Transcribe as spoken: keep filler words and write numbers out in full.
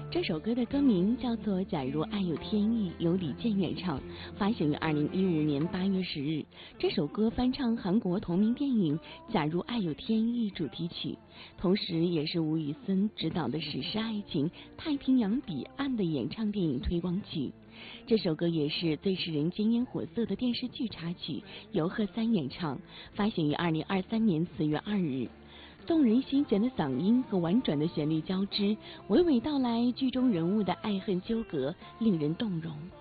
这首歌的歌名叫做《假如爱有天意》，由李健演唱，发行于二零一五年八月十日。这首歌翻唱韩国同名电影《假如爱有天意》主题曲，同时也是吴宇森执导的史诗爱情《太平洋彼岸》的演唱电影推广曲。这首歌也是最使人津津火色的电视剧插曲，由贺三演唱，发行于二零二三年四月二日。动人心弦的嗓音和婉转的旋律交织，娓娓道来剧中人物的爱恨纠葛，令人动容。